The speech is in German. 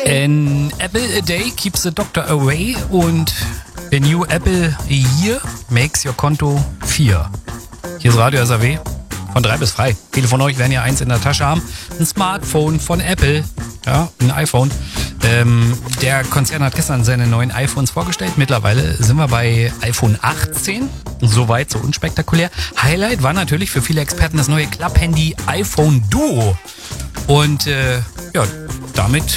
An apple a day keeps the doctor away und a new apple a year makes your Konto 4. Hier ist Radio SAW von 3 bis frei. Viele von euch werden ja eins in der Tasche haben. Ein Smartphone von Apple, ja, ein iPhone. Der Konzern hat gestern seine neuen iPhones vorgestellt. Mittlerweile sind wir bei iPhone 18. Soweit, so unspektakulär. Highlight war natürlich für viele Experten das neue Klapphandy iPhone Duo. Und ja, damit